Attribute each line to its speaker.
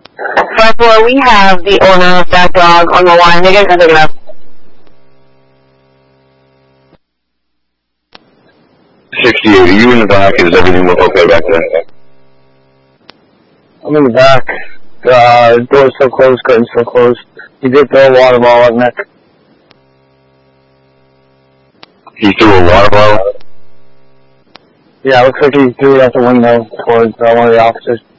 Speaker 1: First floor, we have the owner of that dog on the line. They can pick it up.
Speaker 2: 68, are you in the back? Is everything okay back there?
Speaker 3: I'm in the back. Door's so closed, curtain's so closed. He did throw a water bottle at Nick.
Speaker 2: He threw a water bottle?
Speaker 3: Yeah, it looks like he threw it out the window towards one of the officers.